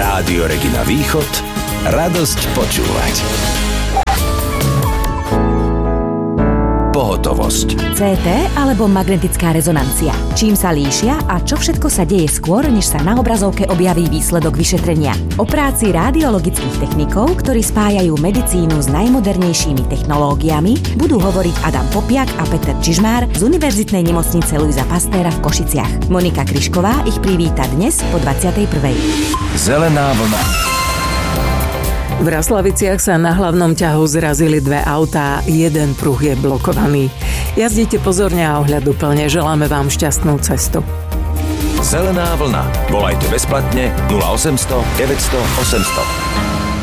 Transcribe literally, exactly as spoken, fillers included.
Rádio Regina Východ, radosť počúvať. Pohotovosť. cé té alebo magnetická rezonancia. Čím sa líšia a čo všetko sa deje skôr, než sa na obrazovke objaví výsledok vyšetrenia. O práci radiologických technikov, ktorí spájajú medicínu s najmodernejšími technológiami, budú hovoriť Adam Popiak a Peter Čižmár z Univerzitnej nemocnice Luisa Pastéra v Košiciach. Monika Kryšková ich privíta dnes po dvadsiatej prvej. Zelená vlna. V Raslaviciach sa na hlavnom ťahu zrazili dve autá, jeden pruh je blokovaný. Jazdite pozorne a ohľaduplne, želáme vám šťastnú cestu. Zelená vlna. Volajte bezplatne nula osemsto deväťsto osemsto.